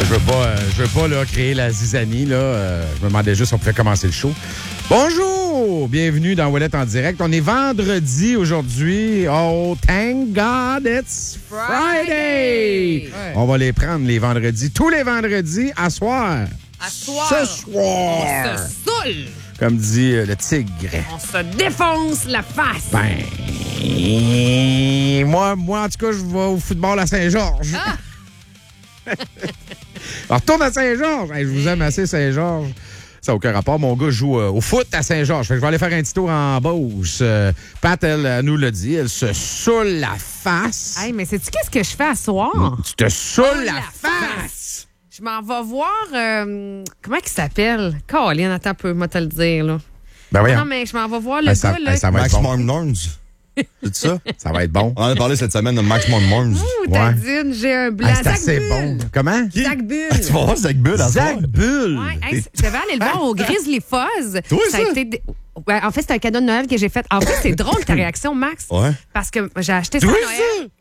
je veux pas là, créer la zizanie. Là. Je me demandais juste si on pouvait commencer le show. Bonjour! Bienvenue dans Ouellette en direct. On est vendredi aujourd'hui. Oh, thank God it's Friday! Ouais. On va les prendre les vendredis. Tous les vendredis, à soir. À soir. Ce soir! On se saoule. Comme dit le tigre. On se défonce la face. Ben, moi, en tout cas, je vais au football à Saint-Georges. Ah! On retourne à Saint-Georges. Hey, je vous aime assez, Saint-Georges. Ça n'a aucun rapport. Mon gars joue au foot à Saint-Georges. Fait que je vais aller faire un petit tour en Beauce. Pat, elle nous l'a dit. Elle se saoule la face. Hey, mais sais-tu qu'est-ce que je fais à soir? Tu te saoules la la face! Je m'en vais voir... comment il s'appelle? Colin, attends un peu, moi te le dire, là. Ben voyons. Non, mais je m'en vais voir le gars, là. ça va être Max bon. Norns. C'est ça? Ça va être bon. On en a parlé cette semaine de Max Norns. Ouh, Tadine, j'ai un blanc. Hey, c'est Zach assez Bull. bon. Comment? Zach Bull. Tu vas voir Zach Bull à soir? Zach Bull. Ouais, hey, je devais aller le voir au Grizzly Fuzz. Toi, ça a ça? été... Ouais, en fait, c'est un cadeau de Noël que j'ai fait. En fait, c'est drôle ta réaction, Max. Ouais. Parce que j'ai acheté ça à Toi, Noël.